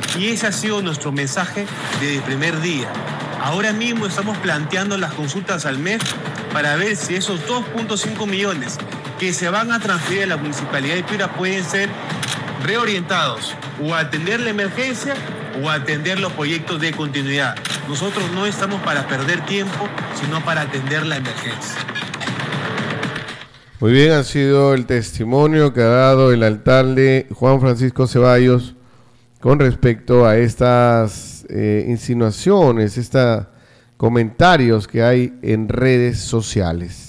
Y ese ha sido nuestro mensaje desde el primer día. Ahora mismo estamos planteando las consultas al MEF para ver si esos 2.5 millones que se van a transferir a la Municipalidad de Piura pueden ser reorientados o a atender la emergencia o a atender los proyectos de continuidad. Nosotros no estamos para perder tiempo, sino para atender la emergencia. Muy bien, ha sido el testimonio que ha dado el alcalde Juan Francisco Ceballos con respecto a estas insinuaciones, estos comentarios que hay en redes sociales.